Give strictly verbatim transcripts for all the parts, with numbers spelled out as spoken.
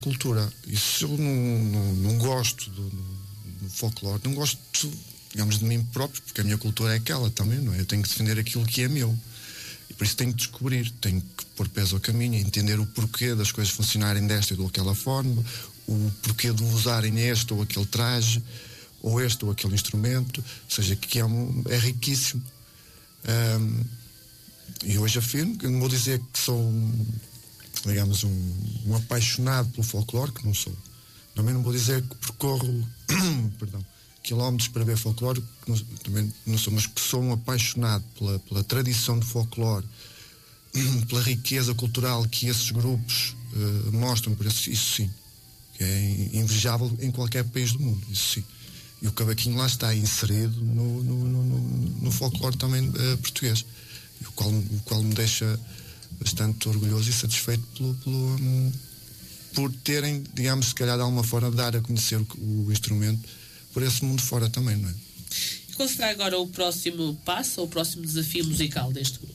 cultura. E se eu não, não, não gosto do, do folclore, não gosto, digamos, de mim próprio, porque a minha cultura é aquela também, não é? Eu tenho que defender aquilo que é meu. E por isso tenho que descobrir, tenho que pôr pés ao caminho, entender o porquê das coisas funcionarem desta ou daquela forma, o porquê de usarem este ou aquele traje, ou este ou aquele instrumento, ou seja, que é, um, é riquíssimo. Um, e hoje afirmo que não vou dizer que sou um, digamos um, um apaixonado pelo folclore, que não sou. Também não vou dizer que percorro perdão, quilómetros para ver folclore, que não, também não sou, mas que sou um apaixonado pela, pela tradição de folclore, pela riqueza cultural que esses grupos uh, mostram, por isso, isso sim, que é invejável em qualquer país do mundo, isso sim. E o cavaquinho lá está inserido no, no, no, no folclore também uh, português, o qual, o qual me deixa bastante orgulhoso e satisfeito pelo, pelo, um, por terem, digamos, se calhar de alguma forma dar a conhecer o, o instrumento por esse mundo fora também, não é? E qual será agora o próximo passo ou o próximo desafio musical deste grupo?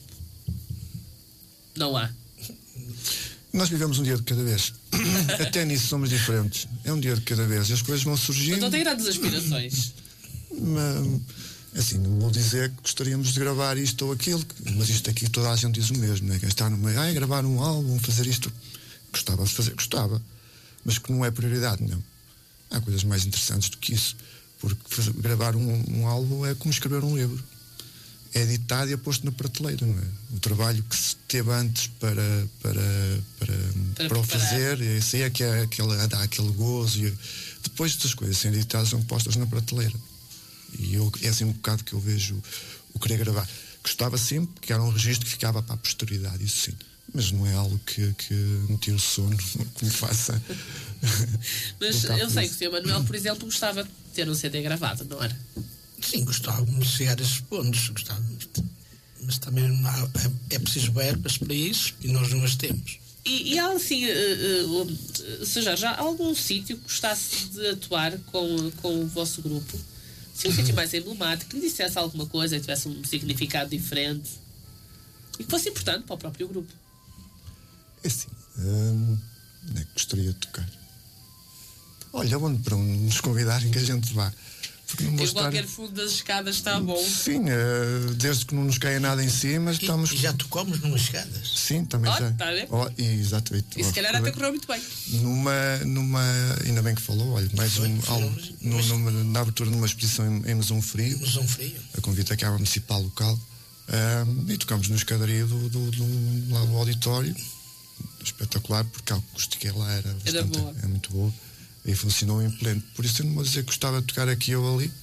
Não há. Nós vivemos um dia de cada vez. Até nisso somos diferentes. É um dia de cada vez. As coisas vão surgindo. Então tem grandes aspirações. Mas, assim, não vou dizer que gostaríamos de gravar isto ou aquilo, mas isto aqui toda a gente diz o mesmo, né? Que está no meio, ah, gravar um álbum, fazer isto. Gostava de fazer, gostava. Mas que não é prioridade, não. Há coisas mais interessantes do que isso. Porque fazer, gravar um, um álbum é como escrever um livro. É editado e é posto na prateleira, não é? O trabalho que se teve antes para, para, para, para, para o fazer, esse aí é que é aquele, dá aquele gozo. E depois das coisas são editadas, são postas na prateleira. E eu, é assim um bocado que eu vejo o querer gravar. Gostava sempre, que era um registro que ficava para a posteridade, isso sim. Mas não é algo que, que me tire o sono, que me faça. Mas eu sei que o senhor Manuel, por exemplo, gostava de ter um C D gravado, não era? Sim, gostávamos de chegar a esses pontos, gostávamos de, mas também não há, é, é preciso verbas para isso e nós não as temos. E, e há assim, uh, uh, seja, já há algum sítio que gostasse de atuar com, com o vosso grupo? Se um sítio mais emblemático, que lhe dissesse alguma coisa e tivesse um significado diferente e que fosse importante para o próprio grupo. É assim, hum, onde é que gostaria de tocar? Olha, onde para nos convidarem que a gente vá. Em estar... qualquer fundo das escadas está bom. Sim, uh, desde que não nos caia nada em cima, estamos. E, e já tocamos numas escadas? Sim, também oh, já. Tá oh, exatamente. E se calhar até correu muito bem. Numa, numa. Ainda bem que falou, olha, mais foi, um. Algo, no, numa, na abertura de uma exposição em, em Mesão Frio. Mesão Frio. A convite à Câmara Municipal local. Uh, e tocamos na escadaria do, do, do, lá do auditório. Espetacular, porque a acústica lá era, bastante, era boa. É muito boa. E funcionou em pleno. Por isso eu não vou dizer que gostava de tocar aqui ou ali.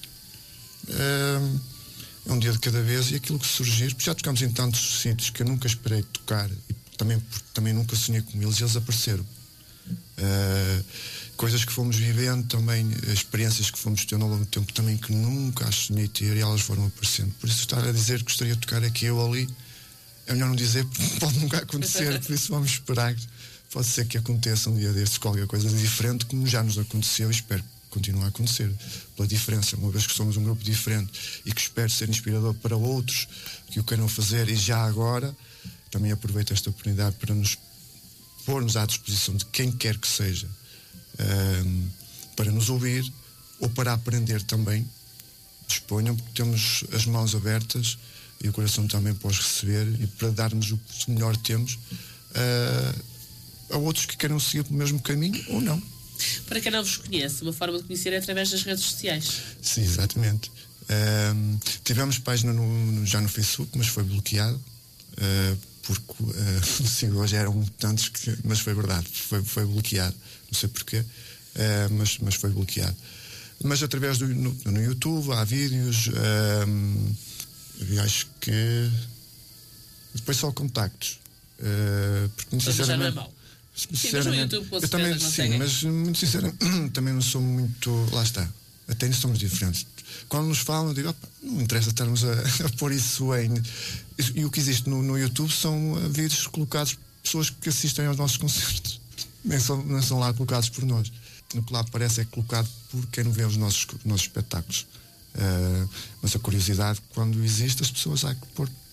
É um dia de cada vez e aquilo que surgir, porque já tocamos em tantos sítios que eu nunca esperei tocar e também, porque também nunca sonhei com eles e eles apareceram. Uh, coisas que fomos vivendo também, experiências que fomos tendo ao longo do tempo também que nunca as sonhei ter e elas foram aparecendo. Por isso estar a dizer que gostaria de tocar aqui ou ali é melhor não dizer, porque pode nunca acontecer. Por isso vamos esperar. Pode ser que aconteça um dia destes qualquer coisa de diferente, como já nos aconteceu, e espero que continue a acontecer, pela diferença, uma vez que somos um grupo diferente e que espero ser inspirador para outros que o queiram fazer. E já agora também aproveito esta oportunidade para nos pôr-nos à disposição de quem quer que seja, um, para nos ouvir ou para aprender também. Disponham, porque temos as mãos abertas e o coração também para os receber e para darmos o que melhor temos uh, a outros que queiram seguir pelo mesmo caminho ou não. Para quem não vos conhece, uma forma de conhecer é através das redes sociais. Sim, exatamente. Uh, tivemos página no, já no Facebook, mas foi bloqueado uh, porque uh, sigo hoje eram tantos que, mas foi verdade, foi, foi bloqueado, não sei porquê, uh, mas, mas foi bloqueado. Mas através do no, no YouTube há vídeos, uh, eu acho que depois só contactos, uh, porque sinceramente já não é mau. Sinceramente, sim, eu também sim, mas muito sinceramente também não sou muito, lá está, até nisso somos diferentes. Quando nos falam eu digo, opa, não interessa estarmos a, a pôr isso em, e, e o que existe no, no YouTube são vídeos colocados por pessoas que assistem aos nossos concertos, nem são, não são lá colocados por nós. O que lá aparece é colocado por quem não vê os nossos, os nossos espetáculos, uh, mas a curiosidade, quando existe, as pessoas há que pôr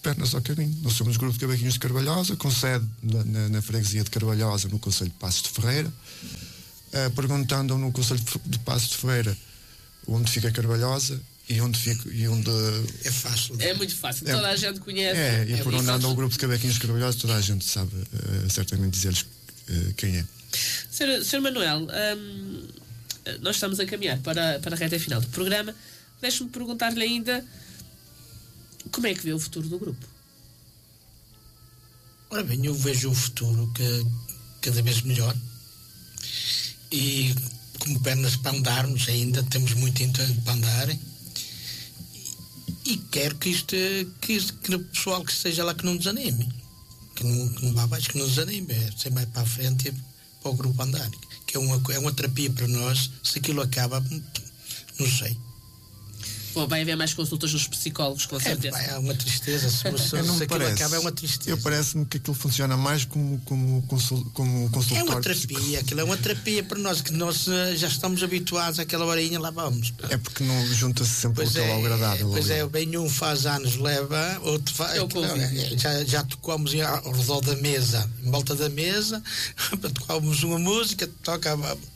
pernas ao caminho. Nós somos o grupo de Cavaquinhos de Carvalhosa, com sede na, na, na freguesia de Carvalhosa, no concelho de Passos de Ferreira. Uh, perguntando no concelho de Passos de Ferreira onde fica Carvalhosa e onde fica e onde é fácil. É muito fácil, é, toda a gente conhece. É, e é por onde anda o grupo de Cavaquinhos de Carvalhosa, toda a gente sabe uh, certamente dizer-lhes uh, quem é. senhor, senhor Manuel, hum, nós estamos a caminhar para, para a reta final do programa. Deixe-me perguntar-lhe ainda como é que vê o futuro do grupo. Ora bem, eu vejo o futuro que, cada vez melhor, e como pernas para andarmos ainda, temos muito para andar, e, e quero que isto, que isto, que o pessoal que esteja lá que não desanime, que não, que não vá abaixo, que não desanime, é sempre mais para a frente para o grupo andar, que é uma, é uma terapia para nós. Se aquilo acaba, não sei. Bom, vai haver mais consultas dos psicólogos, com certeza. É, é uma tristeza. Se, se, se aquilo parece, acaba, é uma tristeza. Eu parece-me que aquilo funciona mais como, como, consul, como consultório. É uma terapia, aquilo é uma terapia para nós, que nós já estamos habituados àquela horinha, lá vamos. É porque não junta-se sempre o é, ao agradável. Pois ali. É, bem um faz anos, leva, outro faz. Não, já, já tocamos ao redor da mesa, em volta da mesa, tocávamos uma música, toca.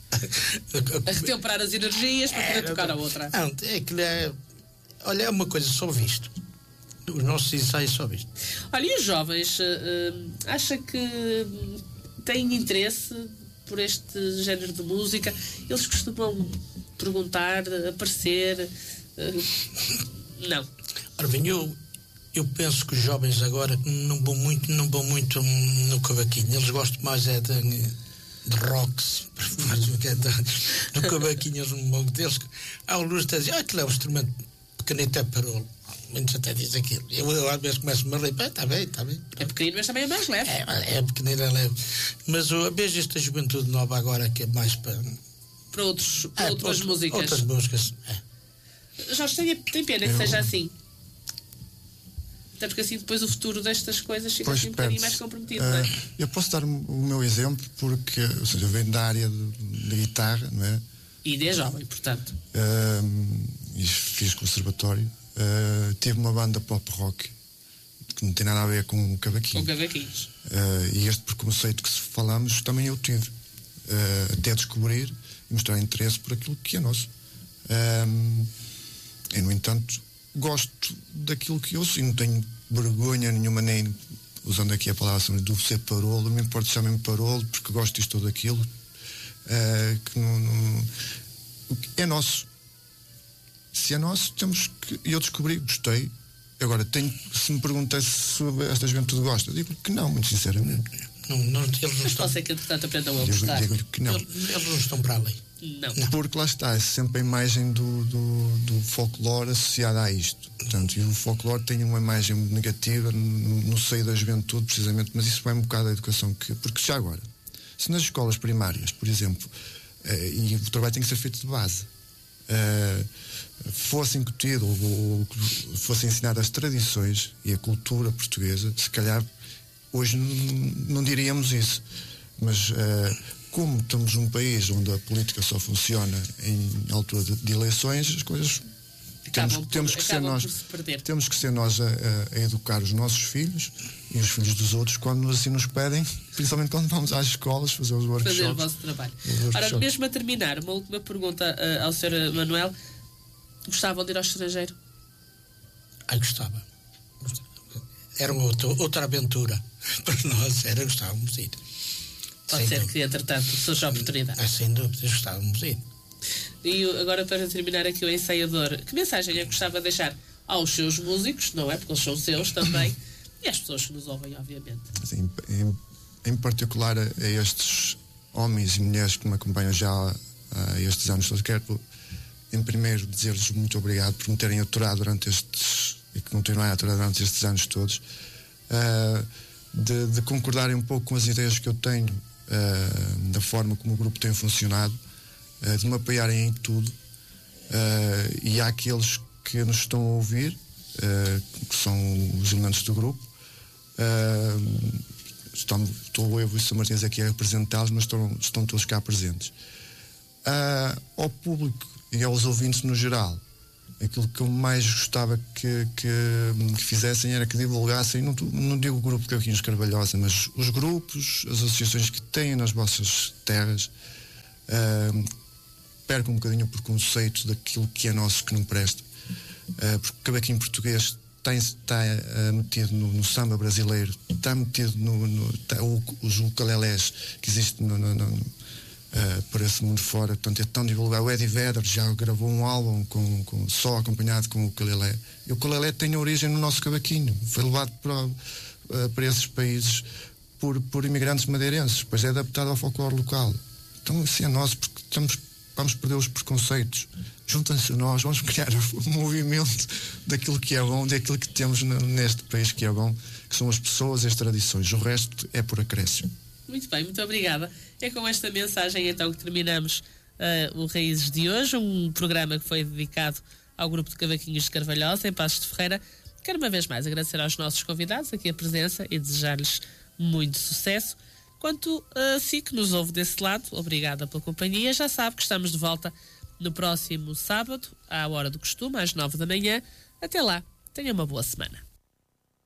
A retemperar as energias para poder é, tocar a outra. Não, é que é. Olha, é uma coisa só visto. Os nossos ensaios só visto. Olha, e os jovens, uh, acha que têm interesse por este género de música? Eles costumam perguntar, aparecer? Uh, não. Ora bem, eu, eu penso que os jovens agora não vão muito, não vão muito no cavaquinho. Eles gostam mais é de, de rocks. No cavaquinho eles não vão deles. Há o Luz dizer, ah, aquilo é um instrumento pequenito, é parolo. Muitos até dizem aquilo. Eu, eu às vezes começo-me a rir. Está bem, está bem. É pequenino, mas também é mais leve. É, é pequenino, é leve. Mas eu vejo esta juventude nova agora que é mais para... Para, outros, para é, outras outro, músicas. Outras músicas, é. Jorge, tem, tem pena que eu... seja assim. Até porque assim depois o futuro destas coisas fica assim um bocadinho mais comprometido, uh, não é? Eu posso dar o meu exemplo porque, ou seja, eu venho da área da guitarra, não é? E de jovem, portanto. Uh, e fiz conservatório. Uh, tive uma banda pop rock que não tem nada a ver com cavaquinho. Com cavaquinhos. Uh, e este preconceito que falamos também eu tive. Uh, até descobrir e mostrar interesse por aquilo que é nosso. Uh, e, no entanto, gosto daquilo que eu sinto. Não tenho vergonha nenhuma, nem usando aqui a palavra do ser parolo. Não me importa se chamem-me parolo, porque gosto disto ou daquilo. Uh, que não, não, é nosso. Se é nosso, temos que. Eu descobri, gostei. Agora, tenho, se me perguntasse se esta juventude gosta, digo que não, muito sinceramente. Não, não, eles não Mas estão. pode ser que, entretanto, aprendam a gostar. Digo, digo que não. Eles, eles não estão para ali. Não. não. Porque lá está, é sempre a imagem do, do, do folclore associada a isto. Portanto, e o folclore tem uma imagem negativa no, no seio da juventude, precisamente, mas isso vai um bocado da educação. Que, porque já agora, se nas escolas primárias, por exemplo, eh, e o trabalho tem que ser feito de base, eh, fosse incutido ou, ou fosse ensinar as tradições e a cultura portuguesa, se calhar hoje não, não diríamos isso, mas uh, como estamos num país onde a política só funciona em altura de, de eleições, as coisas temos, por, temos que ser nós se temos que ser nós a, a educar os nossos filhos e os filhos dos outros quando assim nos pedem, principalmente quando vamos às escolas fazer os workshops. Fazer o vosso trabalho. Ora, mesmo a terminar, uma última pergunta uh, ao senhor Manuel. Gostavam de ir ao estrangeiro? Ah, gostava. Era uma outra, outra aventura para nós, era, gostávamos de ir. Pode ser que, entretanto, surja a oportunidade. Ah, sem dúvida, gostávamos de ir. E agora, para terminar aqui o ensaiador, que mensagem é que gostava de deixar aos seus músicos, não é? Porque eles são seus também, e às pessoas que nos ouvem, obviamente. Assim, em, em particular a, a estes homens e mulheres que me acompanham já há, há estes anos todos, quero, em primeiro, dizer-lhes muito obrigado por me terem aturado durante estes, e que continuarem a aturar durante estes anos todos, uh, de, de concordarem um pouco com as ideias que eu tenho, uh, da forma como o grupo tem funcionado, uh, de me apoiarem em tudo, uh, e há aqueles que nos estão a ouvir, uh, que são os elementos do grupo, uh, estão, estou eu e o São Martins aqui a representá-los, mas estão, estão todos cá presentes. Uh, ao público e aos ouvintes no geral, aquilo que eu mais gostava que, que, que fizessem era que divulgassem, não, não digo o grupo de Cavaquinhos de Carvalhosa, mas os grupos, as associações que têm nas vossas terras, uh, percam um bocadinho o preconceito daquilo que é nosso que não presta, uh, porque o cavaquinho português está, está uh, metido no, no samba brasileiro, está metido no, no está, o, os ukulelés que existem no, no, no Uh, por esse mundo fora, portanto é tão divulgado. O Eddie Vedder já gravou um álbum com, com, só acompanhado com o ukulele, e o ukulele tem origem no nosso cavaquinho, foi levado para, uh, para esses países por, por imigrantes madeirenses, depois é adaptado ao folclore local. Então assim é nosso, porque estamos, vamos perder os preconceitos, juntem-se a nós, vamos criar o movimento daquilo que é bom, daquilo que temos neste país que é bom, que são as pessoas e as tradições, o resto é por acréscimo. Muito bem, muito obrigada. É com esta mensagem então que terminamos uh, o Raízes de hoje, um programa que foi dedicado ao grupo de Cavaquinhos de Carvalhosa, em Paços de Ferreira. Quero uma vez mais agradecer aos nossos convidados aqui a presença e desejar-lhes muito sucesso. Quanto a si que nos ouve desse lado, obrigada pela companhia. Já sabe que estamos de volta no próximo sábado, à hora do costume, às nove da manhã. Até lá, tenha uma boa semana.